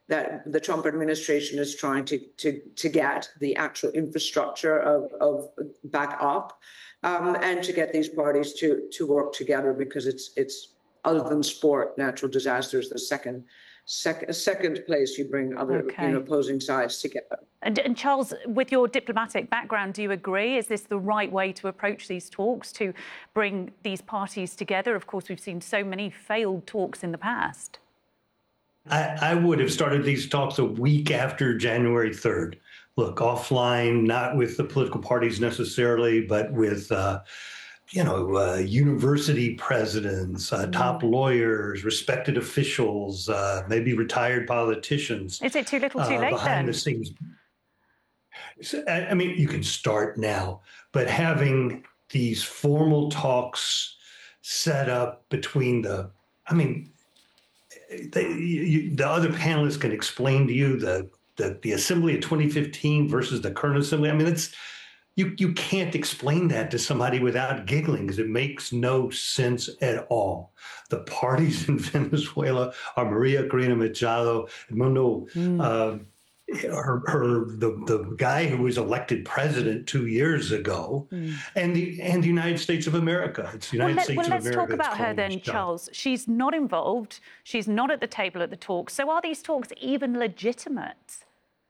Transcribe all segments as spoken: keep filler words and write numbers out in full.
that the Trump administration is trying to to, to get the actual infrastructure of, of back up, um, and to get these parties to to work together, because it's it's other than sport, natural disasters, the second second second place you bring other okay. you know, opposing sides together. And, and Charles, with your diplomatic background, do you agree? Is this the right way to approach these talks, to bring these parties together? Of course, we've seen so many failed talks in the past. I, I would have started these talks a week after January third. Look, offline, not with the political parties necessarily, but with, uh, you know, uh, university presidents, uh, mm. top lawyers, respected officials, uh, maybe retired politicians. Is it too little too uh, late behind then? the scenes. So, I mean, you can start now, but having these formal talks set up between the, I mean, They, you, the other panelists can explain to you the, the the assembly of twenty fifteen versus the current assembly. I mean, it's you you can't explain that to somebody without giggling, because it makes no sense at all. The parties in Venezuela are Maria Corina Machado, Edmundo. Mm. Uh, Her, her, the the guy who was elected president two years ago, mm. and the and the United States of America. It's the United well, let, States well, of let's America. Let's talk about her then, Charles. She's not involved. She's not at the table at the talks. So are these talks even legitimate?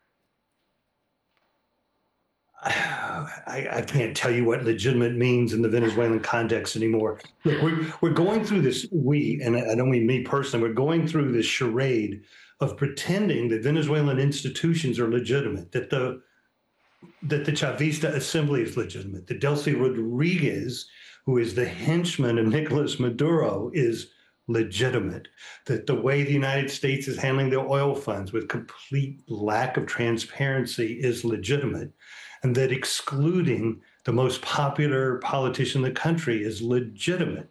I, I can't tell you what legitimate means in the Venezuelan context anymore. Look, we're we're going through this. We, and I don't mean me personally. We're going through this charade of pretending that Venezuelan institutions are legitimate, that the that the Chavista Assembly is legitimate, that Delcy Rodriguez, who is the henchman of Nicolas Maduro, is legitimate, that the way the United States is handling their oil funds with complete lack of transparency is legitimate, and that excluding the most popular politician in the country is legitimate.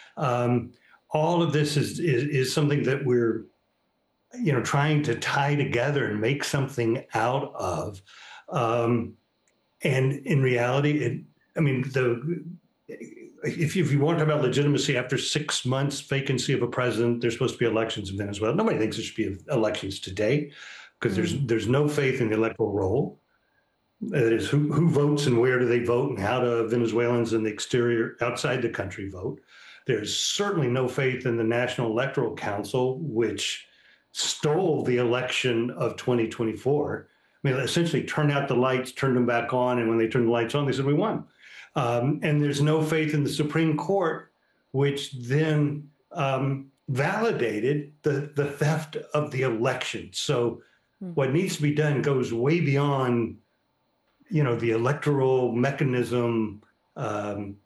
Um, all of this is, is is something that we're you know, trying to tie together and make something out of. Um, and in reality, it, I mean, the if you, if you want to talk about legitimacy, after six months vacancy of a president, there's supposed to be elections in Venezuela. Nobody thinks there should be elections today, because mm. there's there's no faith in the electoral roll. That is, who, who votes and where do they vote, and how do Venezuelans in the exterior, outside the country, vote. There's certainly no faith in the National Electoral Council, which stole the election of twenty twenty-four. I mean, essentially turned out the lights, turned them back on, and when they turned the lights on, they said, we won. Um, and there's no faith in the Supreme Court, which then um, validated the, the theft of the election. So mm. what needs to be done goes way beyond, you know, the electoral mechanism um,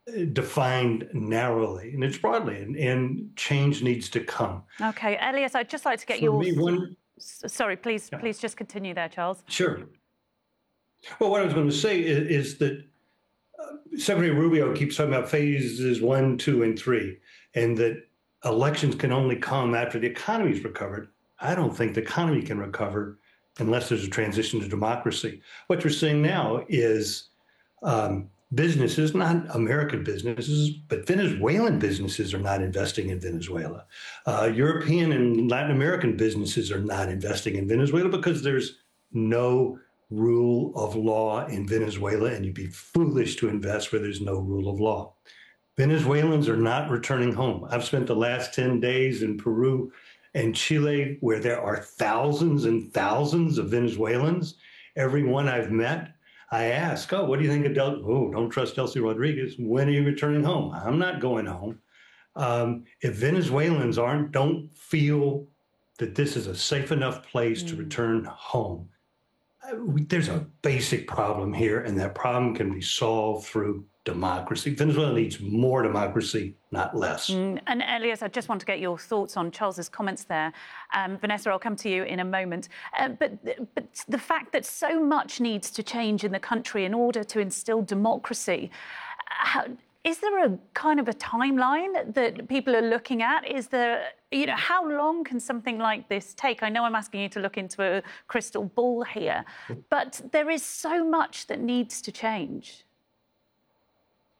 defined narrowly, and it's broadly, and, and change needs to come. Okay, Elias, I'd just like to get For your... me, one... Sorry, please, yeah. please just continue there, Charles. Sure. Well, what I was going to say is, is that uh, Secretary Rubio keeps talking about phases one, two, and three, and that elections can only come after the economy's recovered. I don't think the economy can recover unless there's a transition to democracy. What you're seeing now is um, businesses, not American businesses, but Venezuelan businesses are not investing in Venezuela. Uh, European and Latin American businesses are not investing in Venezuela because there's no rule of law in Venezuela, and you'd be foolish to invest where there's no rule of law. Venezuelans are not returning home. I've spent the last ten days in Peru and Chile, where there are thousands and thousands of Venezuelans. Everyone I've met, I ask, oh, what do you think of Del? Oh, don't trust Delcy Rodriguez. When are you returning home? I'm not going home. Um, if Venezuelans aren't, don't feel that this is a safe enough place mm. to return home, there's a basic problem here, and that problem can be solved through democracy. Venezuela needs more democracy, not less. Mm, and Elias, I just want to get your thoughts on Charles's comments there. Um, Vanessa, I'll come to you in a moment. Uh, but, but the fact that so much needs to change in the country in order to instill democracy, how, is there a kind of a timeline that people are looking at? Is there, you know, how long can something like this take? I know I'm asking you to look into a crystal ball here, but there is so much that needs to change.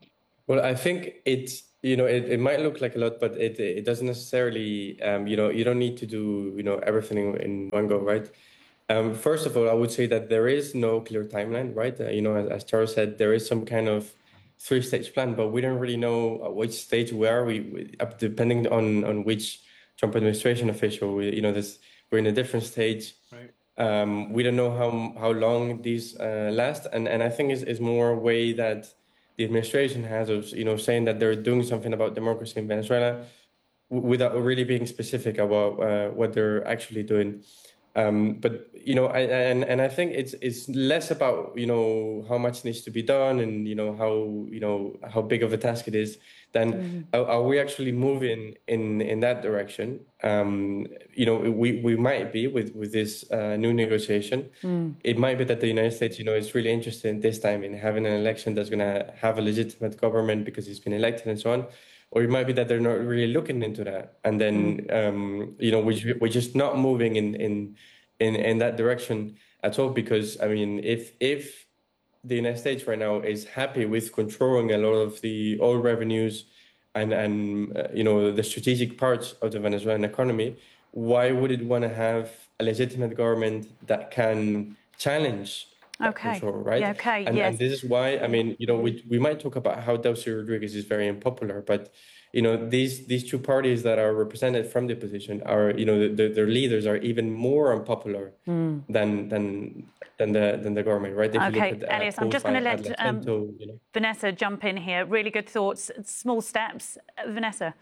Well, I think it's, you know, it, it might look like a lot, but it it doesn't necessarily, um, you know, you don't need to do, you know, everything in one go, right? Um, first of all, I would say that there is no clear timeline, right? Uh, you know, as, as Charles said, there is some kind of three-stage plan, but we don't really know at which stage we are. We, we up depending on on which Trump administration official, we, you know, this we're in a different stage. Right. Um, we don't know how how long these uh, last, and and I think is is more a way that the administration has of, you know, saying that they're doing something about democracy in Venezuela w- without really being specific about uh, what they're actually doing. Um, but you know, I, and and I think it's it's less about, you know, how much needs to be done and, you know, how, you know, how big of a task it is than mm-hmm. are, are we actually moving in in that direction? Um, you know, we we might be with with this uh, new negotiation. Mm. It might be that the United States, you know, is really interested this time in having an election that's going to have a legitimate government because it's been elected and so on. Or it might be that they're not really looking into that, and then mm. um, you know, we, we're just not moving in, in in in that direction at all. Because I mean, if if the United States right now is happy with controlling a lot of the oil revenues and and uh, you know, the strategic parts of the Venezuelan economy, why would it want to have a legitimate government that can challenge? Okay. Control, right? Yeah, okay. And, yes. and this is why, I mean, you know, we we might talk about how Delcy Rodriguez is very unpopular, but you know, these these two parties that are represented from the opposition are, you know, the, the, their leaders are even more unpopular mm. than than than the than the government, right? If okay, you look at, uh, Elias, I'm just going to let um, Latento, you know. Vanessa jump in here. Really good thoughts, small steps. Uh, Vanessa.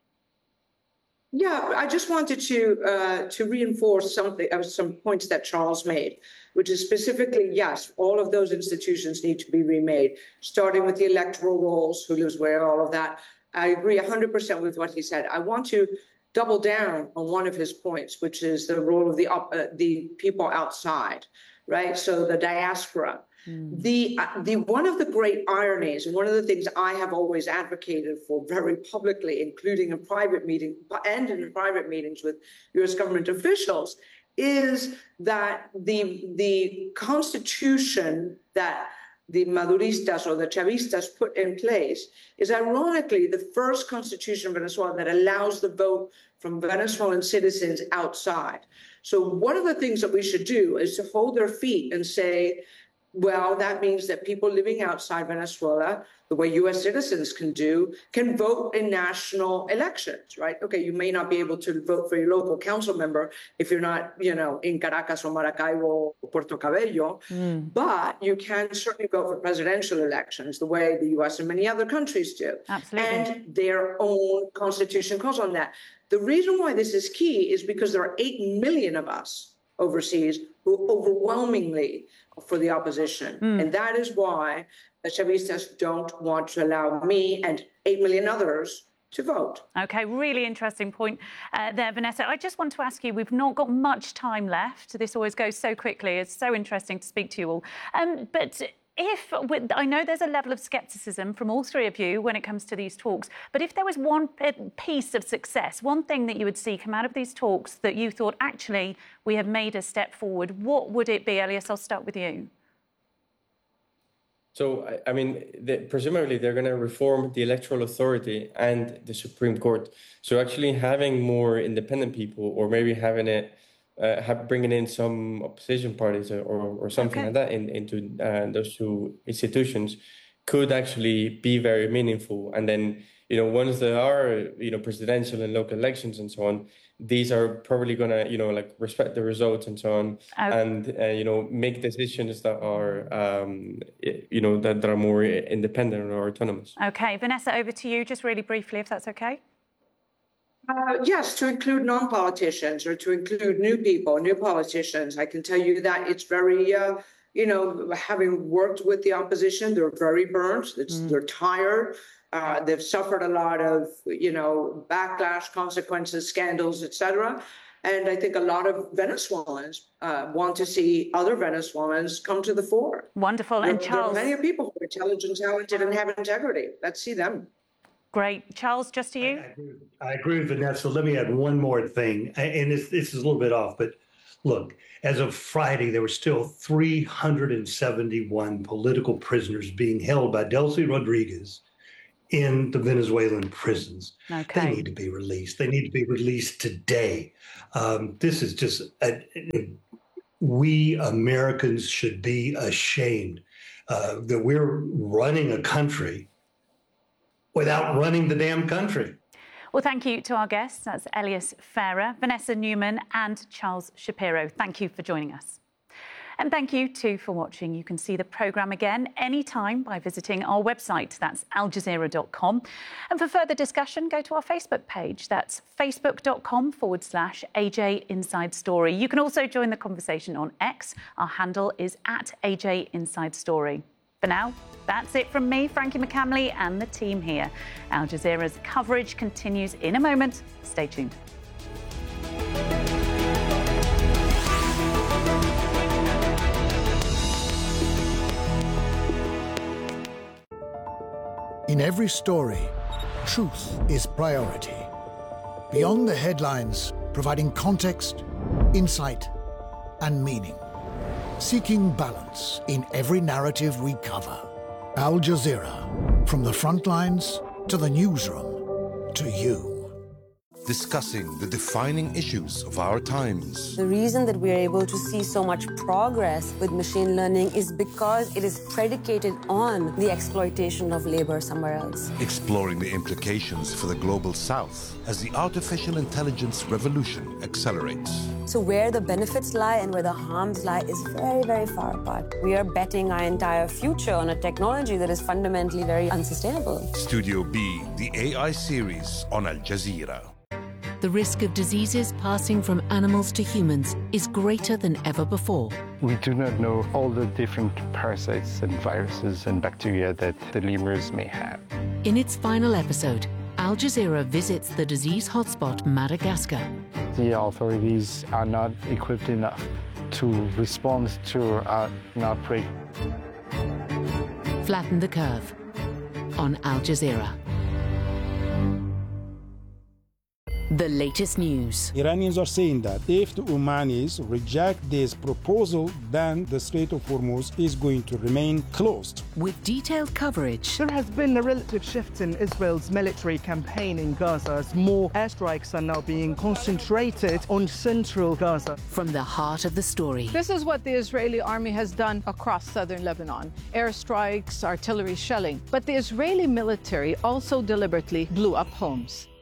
Yeah, I just wanted to uh, to reinforce something, uh, some points that Charles made, which is specifically, yes, all of those institutions need to be remade, starting with the electoral rolls, who lives where, all of that. I agree one hundred percent with what he said. I want to double down on one of his points, which is the role of the uh, the people outside, right? So the diaspora. Mm. The uh, the one of the great ironies, and one of the things I have always advocated for very publicly, including in private meetings and in private meetings with U S government officials, is that the the constitution that the Maduristas or the Chavistas put in place is ironically the first constitution of Venezuela that allows the vote from Venezuelan citizens outside. So one of the things that we should do is to hold their feet and say, well, that means that people living outside Venezuela, the way U S citizens can do, can vote in national elections, right? Okay, you may not be able to vote for your local council member if you're not, you know, in Caracas or Maracaibo or Puerto Cabello, mm. but you can certainly vote for presidential elections the way the U S and many other countries do. Absolutely. And their own constitution calls on that. The reason why this is key is because there are eight million of us overseas who overwhelmingly for the opposition. Mm. And that is why the Chavistas don't want to allow me and eight million others to vote. OK, really interesting point uh, there, Vanessa. I just want to ask you, we've not got much time left. This always goes so quickly. It's so interesting to speak to you all. Um, but if, with, I know there's a level of scepticism from all three of you when it comes to these talks, but if there was one piece of success, one thing that you would see come out of these talks that you thought, actually, we have made a step forward, what would it be? Elias, I'll start with you. So, I, I mean, the, presumably they're going to reform the electoral authority and the Supreme Court. So actually having more independent people, or maybe having it Uh, have, bringing in some opposition parties or, or, or something okay. like that in, into uh, those two institutions could actually be very meaningful. And then, you know, once there are, you know, presidential and local elections and so on, these are probably going to, you know, like respect the results and so on, okay. and, uh, you know, make decisions that are, um, you know, that, that are more independent or autonomous. Okay, Vanessa, over to you, just really briefly, if that's okay. Uh, yes, to include non-politicians or to include new people, new politicians. I can tell you that it's very, uh, you know, having worked with the opposition, they're very burnt. It's, mm. They're tired. Uh, they've suffered a lot of, you know, backlash, consequences, scandals, et cetera. And I think a lot of Venezuelans uh, want to see other Venezuelans come to the fore. Wonderful. There, and Charles, there are many people who are intelligent, talented, and have integrity. Let's see them. Great. Charles, just to you. I, I, agree, with, I agree with Vanessa. Let me add one more thing. And this, this is a little bit off, but look, as of Friday, there were still three hundred seventy-one political prisoners being held by Delcy Rodriguez in the Venezuelan prisons. Okay. They need to be released. They need to be released today. Um, this is just, a, a, we Americans should be ashamed uh, that we're running a country without running the damn country. Well, thank you to our guests. That's Elias Ferrer, Vanessa Newman and Charles Shapiro. Thank you for joining us. And thank you too for watching. You can see the programme again anytime by visiting our website. That's al jazeera dot com. And for further discussion, go to our Facebook page. That's facebook.com forward slash AJ Inside Story. You can also join the conversation on X. Our handle is at A J Inside Story. For now, that's it from me, Frankie McCamley, and the team here. Al Jazeera's coverage continues in a moment. Stay tuned. In every story, truth is priority. Beyond the headlines, providing context, insight, and meaning. Seeking balance in every narrative we cover. Al Jazeera, from the front lines to the newsroom, to you. Discussing the defining issues of our times. The reason that we are able to see so much progress with machine learning is because it is predicated on the exploitation of labor somewhere else. Exploring the implications for the global south as the artificial intelligence revolution accelerates. So where the benefits lie and where the harms lie is very, very far apart. We are betting our entire future on a technology that is fundamentally very unsustainable. Studio B, the A I series on Al Jazeera. The risk of diseases passing from animals to humans is greater than ever before. We do not know all the different parasites and viruses and bacteria that the lemurs may have. In its final episode, Al Jazeera visits the disease hotspot Madagascar. The authorities are not equipped enough to respond to uh, an outbreak. Flatten the Curve on Al Jazeera. The latest news. Iranians are saying that if the Omanis reject this proposal, then the Strait of Hormuz is going to remain closed. With detailed coverage. There has been a relative shift in Israel's military campaign in Gaza as more airstrikes are now being concentrated on central Gaza. From the heart of the story. This is what the Israeli army has done across southern Lebanon. Airstrikes, artillery shelling. But the Israeli military also deliberately blew up homes.